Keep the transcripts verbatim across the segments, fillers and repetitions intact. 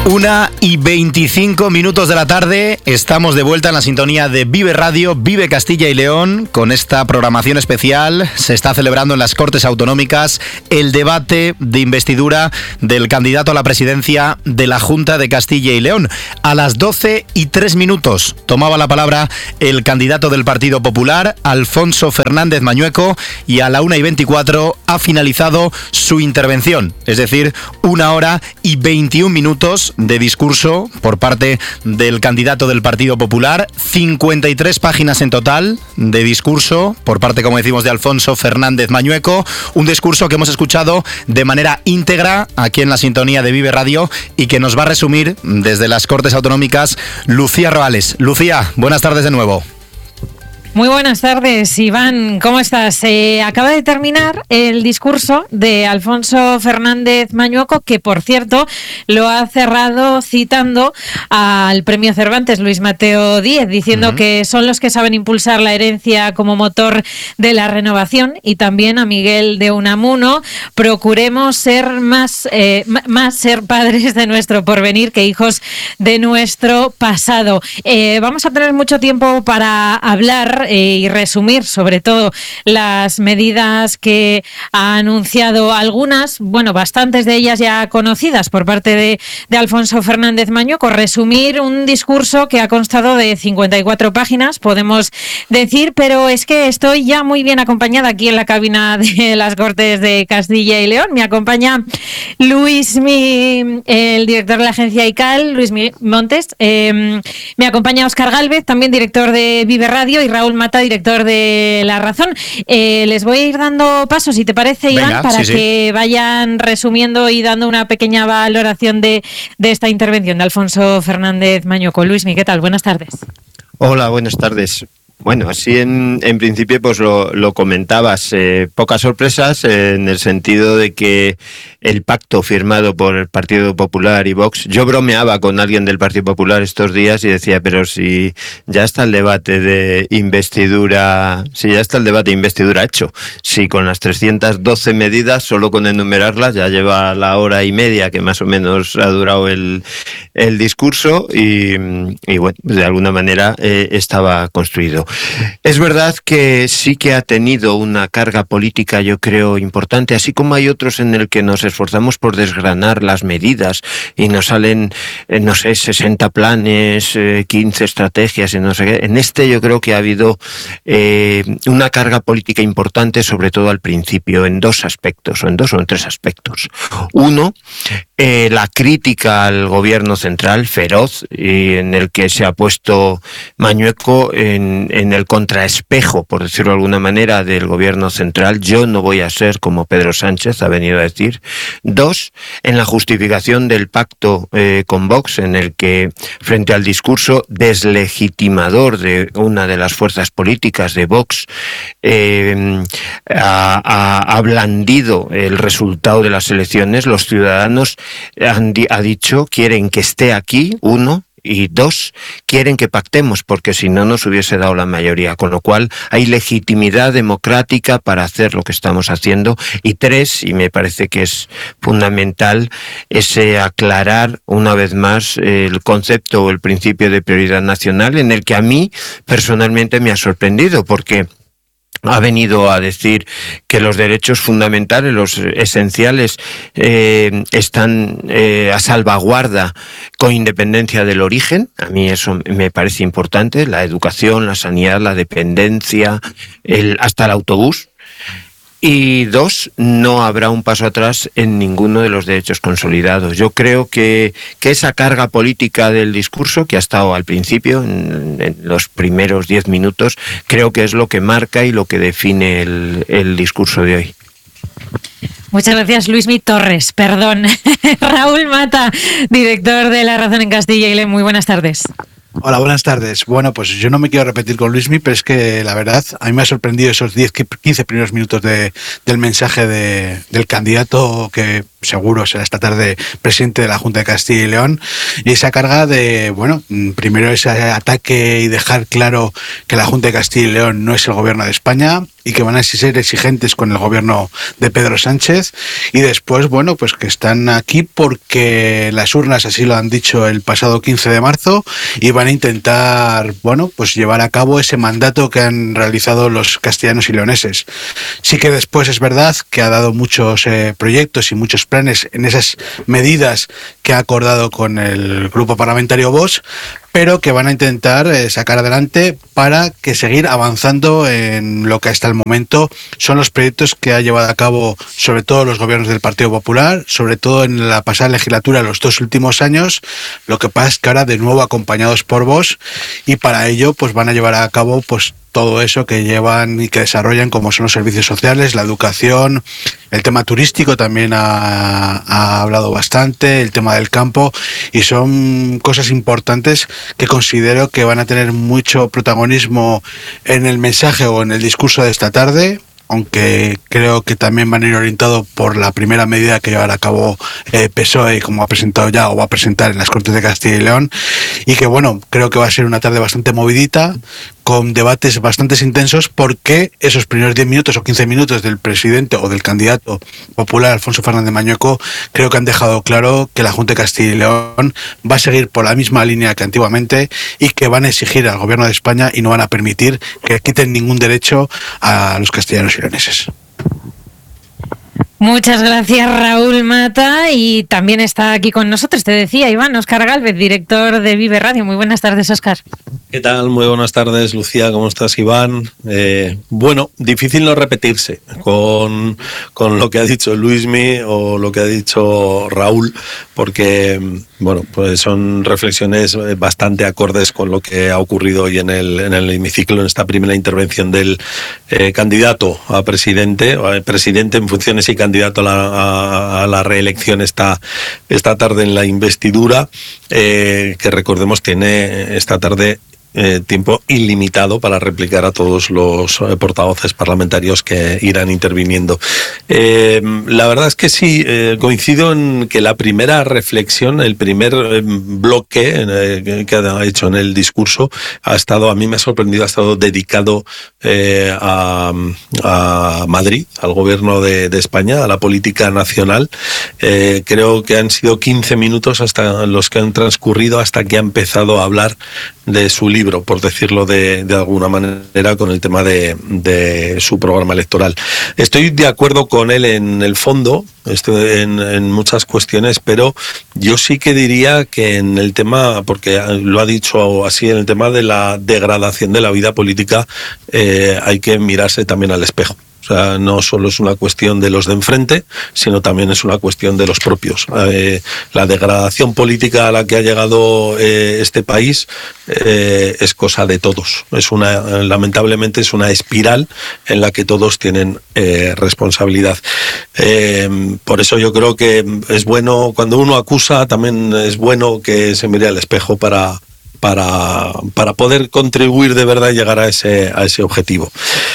Una y veinticinco minutos de la tarde, estamos de vuelta en la sintonía de Vive Radio, Vive Castilla y León. Con esta programación especial se está celebrando en las Cortes Autonómicas el debate de investidura del candidato a la presidencia de la Junta de Castilla y León. A las doce y tres minutos tomaba la palabra el candidato del Partido Popular, Alfonso Fernández Mañueco, y a la una y veinticuatro ha finalizado su intervención, es decir, una hora y veintiún minutos de discurso por parte del candidato del Partido Popular, cincuenta y tres páginas en total de discurso por parte, como decimos, de Alfonso Fernández Mañueco, un discurso que hemos escuchado de manera íntegra aquí en la sintonía de Vive Radio y que nos va a resumir desde las Cortes Autonómicas Lucía Roales. Lucía, buenas tardes de nuevo. Muy buenas tardes, Iván, ¿cómo estás? Eh, acaba de terminar el discurso de Alfonso Fernández Mañueco, que por cierto lo ha cerrado citando al Premio Cervantes Luis Mateo Díez, diciendo uh-huh. que son los que saben impulsar la herencia como motor de la renovación, y también a Miguel de Unamuno: procuremos ser más, eh, más ser padres de nuestro porvenir que hijos de nuestro pasado. Eh, vamos a tener mucho tiempo para hablar y resumir sobre todo las medidas que ha anunciado, algunas, bueno, bastantes de ellas ya conocidas por parte de, de Alfonso Fernández Mañueco. Resumir un discurso que ha constado de cincuenta y cuatro páginas, podemos decir, pero es que estoy ya muy bien acompañada aquí en la cabina de las Cortes de Castilla y León. Me acompaña Luismi, el director de la agencia I C A L, Luismi Montes. Eh, me acompaña Óscar Gálvez, también director de Vive Radio, y Raúl Mata, director de La Razón. Eh, les voy a ir dando paso, si te parece, Iván, Venga, para sí, que sí. vayan resumiendo y dando una pequeña valoración de, de esta intervención de Alfonso Fernández Mañueco. Luismi, ¿qué tal? Buenas tardes. Hola, buenas tardes. Bueno, así en, en principio pues lo, lo comentabas, eh, pocas sorpresas eh, en el sentido de que el pacto firmado por el Partido Popular y Vox, yo bromeaba con alguien del Partido Popular estos días y decía, pero si ya está el debate de investidura, si ya está el debate de investidura hecho, si con las trescientas doce medidas, solo con enumerarlas, ya lleva la hora y media que más o menos ha durado el, el discurso y, y bueno, de alguna manera eh, estaba construido. Es verdad que sí que ha tenido una carga política, yo creo, importante, así como hay otros en el que nos esforzamos por desgranar las medidas y nos salen, eh, no sé, sesenta planes, eh, quince estrategias y no sé qué. En este yo creo que ha habido eh, una carga política importante, sobre todo al principio, en dos aspectos, o en dos o en tres aspectos. Uno, eh, la crítica al gobierno central, feroz, y en el que se ha puesto Mañueco en en el contraespejo, por decirlo de alguna manera, del gobierno central. Yo no voy a ser como Pedro Sánchez ha venido a decir. Dos, en la justificación del pacto eh, con Vox, en el que, frente al discurso deslegitimador de una de las fuerzas políticas de Vox, eh, ha, ha, ha blandido el resultado de las elecciones. Los ciudadanos han ha dicho, quieren que esté aquí, uno, y dos, quieren que pactemos, porque si no nos hubiese dado la mayoría, con lo cual hay legitimidad democrática para hacer lo que estamos haciendo. Y tres, y me parece que es fundamental, ese aclarar una vez más el concepto o el principio de prioridad nacional, en el que a mí personalmente me ha sorprendido, porque ha venido a decir que los derechos fundamentales, los esenciales, eh, están eh, a salvaguarda con independencia del origen. A mí eso me parece importante, la educación, la sanidad, la dependencia, el, hasta el autobús. Y dos, no habrá un paso atrás en ninguno de los derechos consolidados. Yo creo que, que esa carga política del discurso, que ha estado al principio, en, en los primeros diez minutos, creo que es lo que marca y lo que define el, el discurso de hoy. Muchas gracias, Luismi Torres, perdón. Raúl Mata, director de La Razón en Castilla y León, muy buenas tardes. Hola, buenas tardes. Bueno, pues yo no me quiero repetir con Luismi, pero es que la verdad, a mí me ha sorprendido esos diez quince primeros minutos de, del mensaje de, del candidato que seguro será esta tarde presidente de la Junta de Castilla y León, y esa carga de, bueno, primero ese ataque y dejar claro que la Junta de Castilla y León no es el gobierno de España, y que van a ser exigentes con el gobierno de Pedro Sánchez, y después, bueno, pues que están aquí porque las urnas así lo han dicho el pasado quince de marzo y van a intentar, bueno, pues llevar a cabo ese mandato que han realizado los castellanos y leoneses. Sí que después es verdad que ha dado muchos eh, proyectos y muchos planes en esas medidas que ha acordado con el grupo parlamentario Vox, pero que van a intentar eh, sacar adelante para que seguir avanzando en lo que hasta el momento son los proyectos que ha llevado a cabo sobre todo los gobiernos del Partido Popular, sobre todo en la pasada legislatura, los dos últimos años. Lo que pasa es que ahora de nuevo acompañados por Vox, y para ello pues van a llevar a cabo pues todo eso que llevan y que desarrollan, como son los servicios sociales, la educación, el tema turístico también ha, ha hablado bastante, el tema del campo, y son cosas importantes que considero que van a tener mucho protagonismo en el mensaje o en el discurso de esta tarde, aunque creo que también van a ir orientados por la primera medida que llevará a cabo eh, P S O E, como ha presentado ya o va a presentar en las Cortes de Castilla y León, y que bueno, creo que va a ser una tarde bastante movidita, con debates bastante intensos, porque esos primeros diez minutos o quince minutos del presidente o del candidato popular Alfonso Fernández Mañueco creo que han dejado claro que la Junta de Castilla y León va a seguir por la misma línea que antiguamente y que van a exigir al gobierno de España y no van a permitir que quiten ningún derecho a los castellanos y leoneses. Muchas gracias, Raúl Mata, y también está aquí con nosotros, te decía, Iván, Óscar Gálvez, director de Vive Radio. Muy buenas tardes, Óscar. ¿Qué tal? Muy buenas tardes, Lucía. ¿Cómo estás, Iván? Eh, bueno, difícil no repetirse con, con lo que ha dicho Luismi o lo que ha dicho Raúl, porque bueno, pues son reflexiones bastante acordes con lo que ha ocurrido hoy en el, en el hemiciclo, en esta primera intervención del eh, candidato a presidente, o a presidente en funciones y candidato a la, a, a la reelección esta, esta tarde en la investidura, eh, que recordemos tiene esta tarde Eh, tiempo ilimitado para replicar a todos los eh, portavoces parlamentarios que irán interviniendo. Eh, la verdad es que sí, eh, coincido en que la primera reflexión, el primer eh, bloque eh, que ha hecho en el discurso ha estado, a mí me ha sorprendido, ha estado dedicado eh, a, a Madrid, al gobierno de, de España, a la política nacional. Eh, creo que han sido quince minutos hasta los que han transcurrido hasta que ha empezado a hablar de su libro, por decirlo de, de alguna manera, con el tema de, de su programa electoral. Estoy de acuerdo con él en el fondo, estoy en, en muchas cuestiones, pero yo sí que diría que en el tema, porque lo ha dicho así, en el tema de la degradación de la vida política, eh, hay que mirarse también al espejo. O sea, no solo es una cuestión de los de enfrente, sino también es una cuestión de los propios. Eh, la degradación política a la que ha llegado eh, este país eh, es cosa de todos. Es una, lamentablemente es una espiral en la que todos tienen eh, responsabilidad. Eh, por eso yo creo que es bueno, cuando uno acusa, también es bueno que se mire al espejo para Para, para poder contribuir de verdad y llegar a ese, a ese objetivo.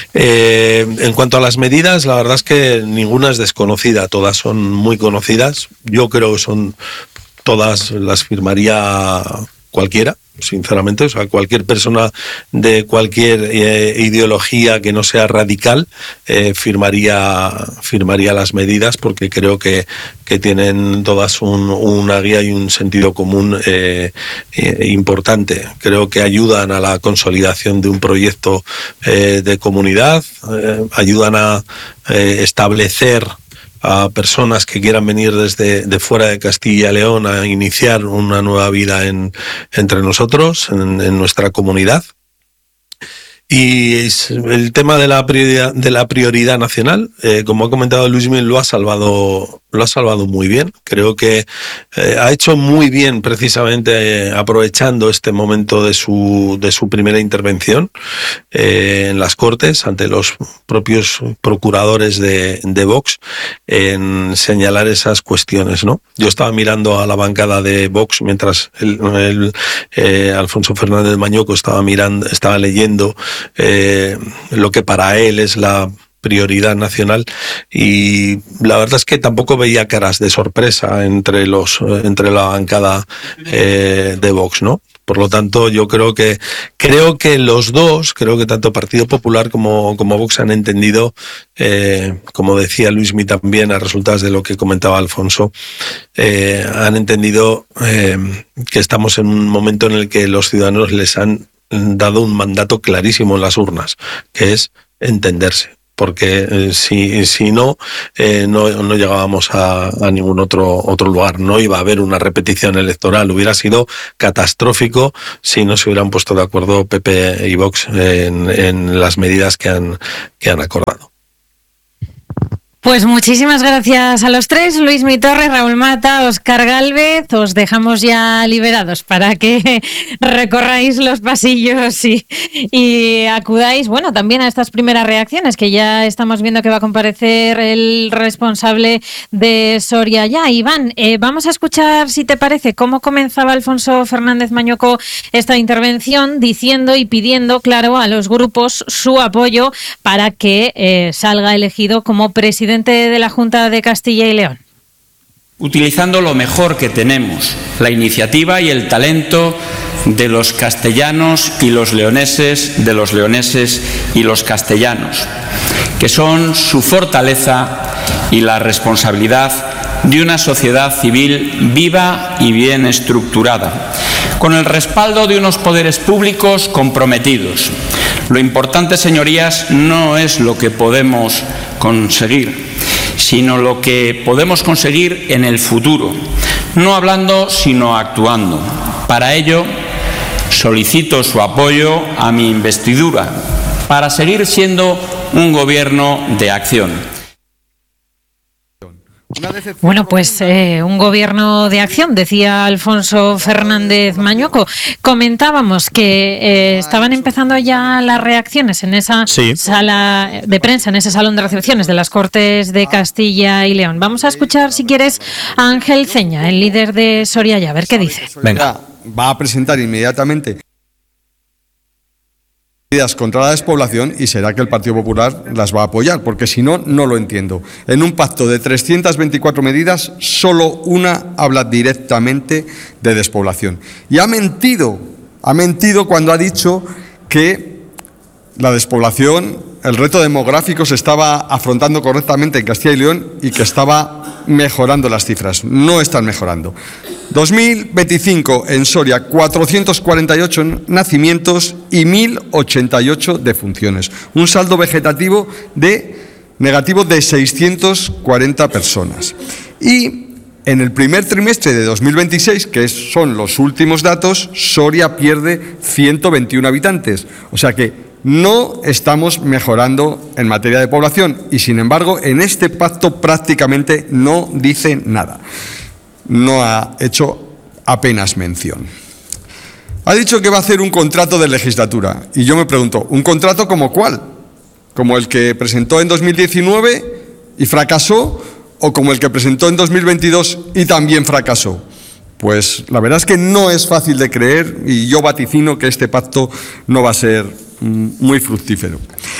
Eh, en cuanto a las medidas, la verdad es que ninguna es desconocida, todas son muy conocidas. Yo creo que son todas, las firmaría cualquiera, sinceramente. O sea, cualquier persona de cualquier eh, ideología que no sea radical eh, firmaría firmaría las medidas, porque creo que, que tienen todas un, una guía y un sentido común eh, eh, importante. Creo que ayudan a la consolidación de un proyecto eh, de comunidad, eh, ayudan a eh, establecer a personas que quieran venir desde de fuera de Castilla y León a iniciar una nueva vida en, entre nosotros, en, en nuestra comunidad. Y el tema de la prioridad, de la prioridad nacional, eh, como ha comentado Luismi, lo ha salvado, lo ha salvado muy bien. Creo que eh, ha hecho muy bien, precisamente eh, aprovechando este momento de su de su primera intervención eh, en las Cortes ante los propios procuradores de, de Vox, en señalar esas cuestiones, ¿no? Yo estaba mirando a la bancada de Vox mientras el, el eh, Alfonso Fernández Mañueco estaba mirando, estaba leyendo Eh, lo que para él es la prioridad nacional, y la verdad es que tampoco veía caras de sorpresa entre los entre la bancada eh, de Vox, ¿no? Por lo tanto, yo creo que creo que los dos, creo que tanto Partido Popular como, como Vox han entendido, eh, como decía Luismi también, a resultados de lo que comentaba Alfonso, eh, han entendido eh, que estamos en un momento en el que los ciudadanos les han dado un mandato clarísimo en las urnas, que es entenderse. Porque eh, si, si no, eh, no, no llegábamos a, a ningún otro, otro lugar. No iba a haber una repetición electoral. Hubiera sido catastrófico si no se hubieran puesto de acuerdo P P y Vox en, en las medidas que han, que han acordado. Pues muchísimas gracias a los tres, Luismi Torres, Raúl Mata, Óscar Gálvez. Os dejamos ya liberados para que recorráis los pasillos y, y acudáis, bueno, también a estas primeras reacciones, que ya estamos viendo que va a comparecer el responsable de Soria ya. Iván, eh, vamos a escuchar, si te parece, cómo comenzaba Alfonso Fernández Mañueco esta intervención, diciendo y pidiendo, claro, a los grupos su apoyo para que eh, salga elegido como presidente de la Junta de Castilla y León. Utilizando lo mejor que tenemos, la iniciativa y el talento de los castellanos y los leoneses, de los leoneses y los castellanos, que son su fortaleza y la responsabilidad de una sociedad civil viva y bien estructurada, con el respaldo de unos poderes públicos comprometidos. Lo importante, señorías, no es lo que podemos conseguir, sino lo que podemos conseguir en el futuro, no hablando, sino actuando. Para ello, solicito su apoyo a mi investidura, para seguir siendo un gobierno de acción. Bueno, pues eh, un gobierno de acción, decía Alfonso Fernández Mañueco. Comentábamos que eh, estaban empezando ya las reacciones en esa sí. sala de prensa, en ese salón de recepciones de las Cortes de Castilla y León. Vamos a escuchar, si quieres, a Ángel Ceña, el líder de Soria Ya, a ver qué dice. Venga. Va a presentar inmediatamente medidas contra la despoblación y será que el Partido Popular las va a apoyar, porque si no, no lo entiendo. En un pacto de trescientas veinticuatro medidas, solo una habla directamente de despoblación. Y ha mentido, ha mentido cuando ha dicho que la despoblación, el reto demográfico se estaba afrontando correctamente en Castilla y León y que estaba mejorando las cifras. No están mejorando. dos mil veinticinco en Soria, cuatrocientos cuarenta y ocho nacimientos y mil ochenta y ocho defunciones. Un saldo vegetativo de negativo de seiscientas cuarenta personas. Y en el primer trimestre de dos mil veintiséis, que son los últimos datos, Soria pierde ciento veintiuno habitantes. O sea que no estamos mejorando en materia de población y, sin embargo, en este pacto prácticamente no dice nada. No ha hecho apenas mención. Ha dicho que va a hacer un contrato de legislatura y yo me pregunto, ¿un contrato como cuál? ¿Como el que presentó en dos mil diecinueve y fracasó o como el que presentó en dos mil veintidós y también fracasó? Pues la verdad es que no es fácil de creer y yo vaticino que este pacto no va a ser muy fructífero.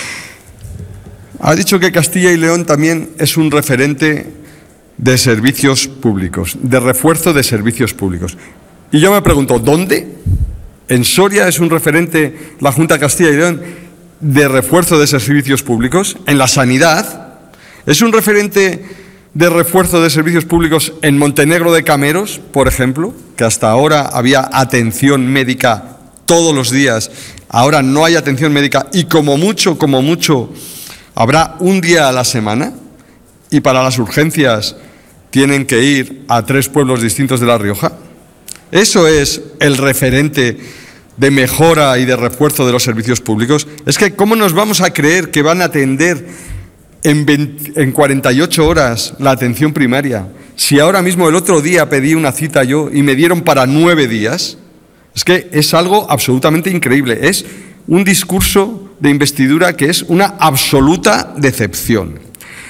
Ha dicho que Castilla y León también es un referente de servicios públicos, de refuerzo de servicios públicos. Y yo me pregunto, ¿dónde? ¿En Soria es un referente la Junta de Castilla y León de refuerzo de servicios públicos? ¿En la sanidad? ¿Es un referente de refuerzo de servicios públicos en Montenegro de Cameros, por ejemplo, que hasta ahora había atención médica todos los días, ahora no hay atención médica y como mucho, como mucho, habrá un día a la semana y para las urgencias tienen que ir a tres pueblos distintos de La Rioja? ¿Eso es el referente de mejora y de refuerzo de los servicios públicos? Es que ¿cómo nos vamos a creer que van a atender en, veinte, en cuarenta y ocho horas la atención primaria si ahora mismo el otro día pedí una cita yo y me dieron para nueve días? Es que es algo absolutamente increíble. Es un discurso de investidura que es una absoluta decepción.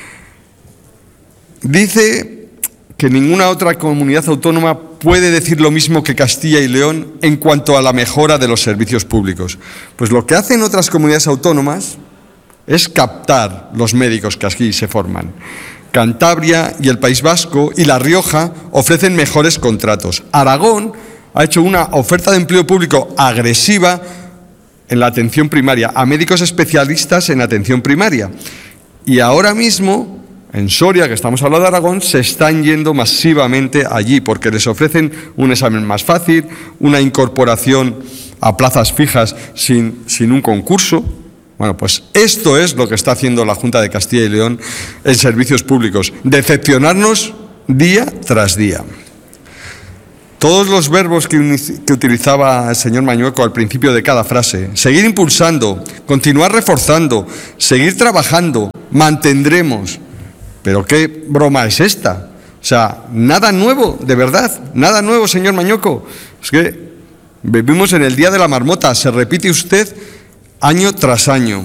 Dice que ninguna otra comunidad autónoma puede decir lo mismo que Castilla y León en cuanto a la mejora de los servicios públicos. Pues lo que hacen otras comunidades autónomas es captar los médicos que aquí se forman. Cantabria y el País Vasco y La Rioja ofrecen mejores contratos. Aragón ha hecho una oferta de empleo público agresiva en la atención primaria, a médicos especialistas en atención primaria. Y ahora mismo, en Soria, que estamos hablando de Aragón, se están yendo masivamente allí porque les ofrecen un examen más fácil, una incorporación a plazas fijas sin, sin un concurso. Bueno, pues esto es lo que está haciendo la Junta de Castilla y León en servicios públicos, decepcionarnos día tras día. Todos los verbos que, que utilizaba el señor Mañueco al principio de cada frase, seguir impulsando, continuar reforzando, seguir trabajando, mantendremos. ¿Pero qué broma es esta? O sea, nada nuevo, de verdad, nada nuevo, señor Mañueco. Es que vivimos en el día de la marmota, se repite usted año tras año.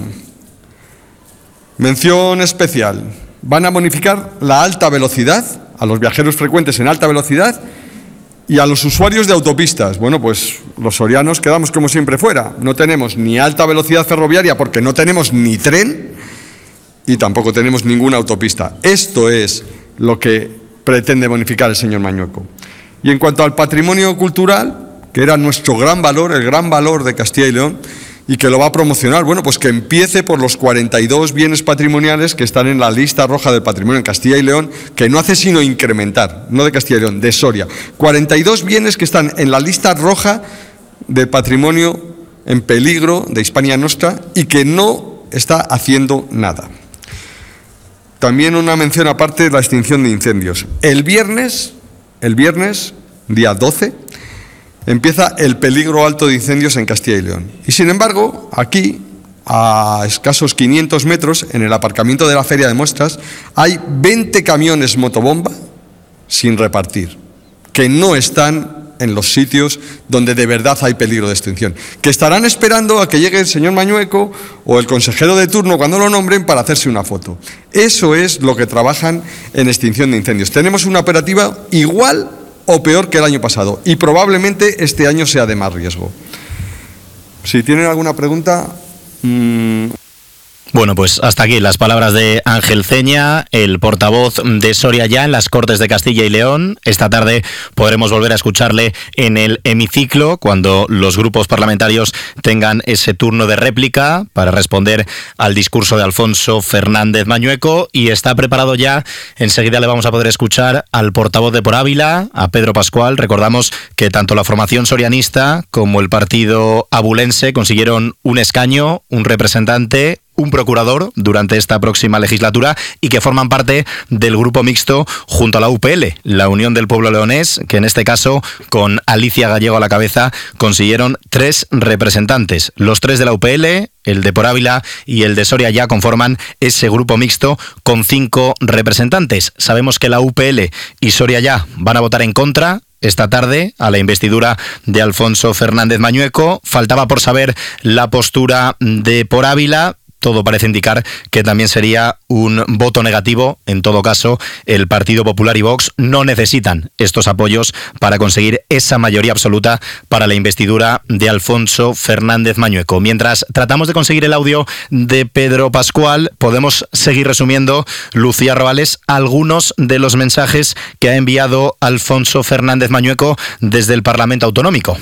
Mención especial, van a bonificar la alta velocidad, a los viajeros frecuentes en alta velocidad y a los usuarios de autopistas. Bueno, pues los sorianos quedamos como siempre fuera. No tenemos ni alta velocidad ferroviaria porque no tenemos ni tren y tampoco tenemos ninguna autopista. Esto es lo que pretende bonificar el señor Mañueco. Y en cuanto al patrimonio cultural, que era nuestro gran valor, el gran valor de Castilla y León, y que lo va a promocionar, bueno, pues que empiece por los cuarenta y dos bienes patrimoniales que están en la lista roja del patrimonio en Castilla y León, que no hace sino incrementar, no de Castilla y León, de Soria. cuarenta y dos bienes que están en la lista roja del patrimonio en peligro de Hispania Nostra y que no está haciendo nada. También una mención aparte de la extinción de incendios. El viernes, el viernes, día doce, empieza el peligro alto de incendios en Castilla y León. Y sin embargo, aquí, a escasos quinientos metros, en el aparcamiento de la Feria de Muestras, hay veinte camiones motobomba sin repartir, que no están en los sitios donde de verdad hay peligro de extinción, que estarán esperando a que llegue el señor Mañueco o el consejero de turno cuando lo nombren para hacerse una foto. Eso es lo que trabajan en extinción de incendios. Tenemos una operativa igual o peor que el año pasado, y probablemente este año sea de más riesgo. Si tienen alguna pregunta... Mmm... Bueno, pues hasta aquí las palabras de Ángel Ceña, el portavoz de Soria Ya en las Cortes de Castilla y León. Esta tarde podremos volver a escucharle en el hemiciclo cuando los grupos parlamentarios tengan ese turno de réplica para responder al discurso de Alfonso Fernández Mañueco, y está preparado ya. Enseguida le vamos a poder escuchar al portavoz de Por Ávila, a Pedro Pascual. Recordamos que tanto la formación sorianista como el partido abulense consiguieron un escaño, un representante, un procurador durante esta próxima legislatura, y que forman parte del grupo mixto junto a la U P L, la Unión del Pueblo Leonés, que en este caso, con Alicia Gallego a la cabeza, consiguieron tres representantes. Los tres de la U P L, el de Por Ávila y el de Soria Ya conforman ese grupo mixto con cinco representantes. Sabemos que la U P L y Soria Ya van a votar en contra esta tarde a la investidura de Alfonso Fernández Mañueco. Faltaba por saber la postura de Por Ávila. Todo parece indicar que también sería un voto negativo. En todo caso, el Partido Popular y Vox no necesitan estos apoyos para conseguir esa mayoría absoluta para la investidura de Alfonso Fernández Mañueco. Mientras tratamos de conseguir el audio de Pedro Pascual, podemos seguir resumiendo, Lucía Roales, algunos de los mensajes que ha enviado Alfonso Fernández Mañueco desde el Parlamento Autonómico.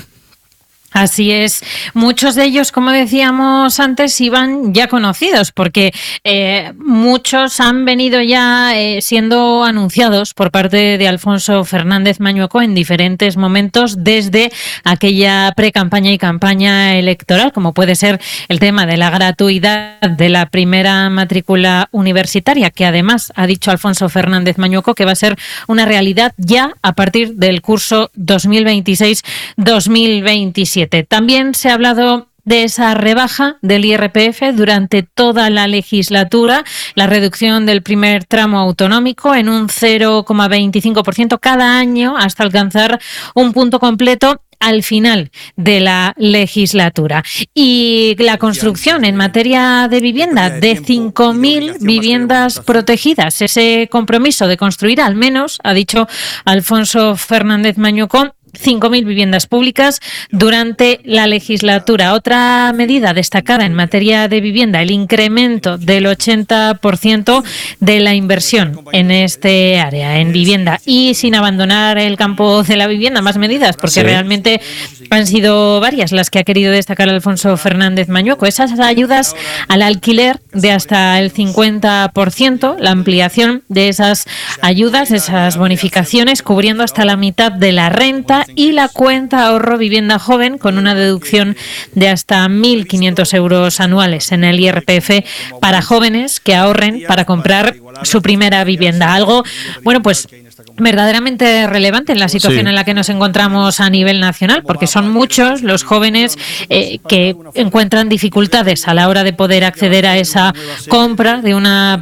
Así es, muchos de ellos, como decíamos antes, iban ya conocidos, porque eh, muchos han venido ya eh, siendo anunciados por parte de Alfonso Fernández Mañueco en diferentes momentos desde aquella pre-campaña y campaña electoral, como puede ser el tema de la gratuidad de la primera matrícula universitaria, que además ha dicho Alfonso Fernández Mañueco que va a ser una realidad ya a partir del curso dos mil veintiséis dos mil veintisiete. También se ha hablado de esa rebaja del I R P F durante toda la legislatura, la reducción del primer tramo autonómico en un cero coma veinticinco por ciento cada año hasta alcanzar un punto completo al final de la legislatura. Y la construcción en materia de vivienda de cinco mil viviendas protegidas, ese compromiso de construir al menos, ha dicho Alfonso Fernández Mañueco, cinco mil viviendas públicas durante la legislatura. Otra medida destacada en materia de vivienda, el incremento del ochenta por ciento de la inversión en este área, en vivienda. Y sin abandonar el campo de la vivienda, más medidas, porque sí. realmente han sido varias las que ha querido destacar Alfonso Fernández Mañueco. Esas ayudas al alquiler de hasta el cincuenta por ciento, la ampliación de esas ayudas, esas bonificaciones, cubriendo hasta la mitad de la renta, y la cuenta ahorro vivienda joven con una deducción de hasta mil quinientos euros anuales en el I R P F para jóvenes que ahorren para comprar su primera vivienda. Algo, bueno, pues verdaderamente relevante en la situación sí. en la que nos encontramos a nivel nacional, porque son muchos los jóvenes eh, que encuentran dificultades a la hora de poder acceder a esa compra de una